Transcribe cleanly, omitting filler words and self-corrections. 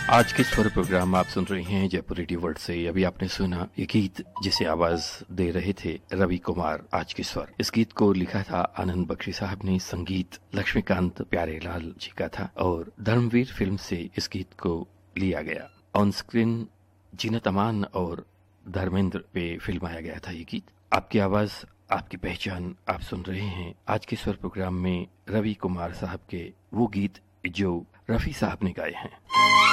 आज के स्वर प्रोग्राम आप सुन रहे हैं जयपुर रेडियो वर्ल्ड से। अभी आपने सुना ये गीत जिसे आवाज दे रहे थे रवि कुमार आज के स्वर। इस गीत को लिखा था आनंद बख्शी साहब ने, संगीत लक्ष्मीकांत प्यारेलाल जी का था और धर्मवीर फिल्म से इस गीत को लिया गया। ऑन स्क्रीन जीनत अमान और धर्मेंद्र पे फिल्माया गया था ये गीत। आपकी आवाज आपकी पहचान आप सुन रहे हैं आज के स्वर प्रोग्राम में रवि कुमार साहब के वो गीत जो रफी साहब ने गाए हैं।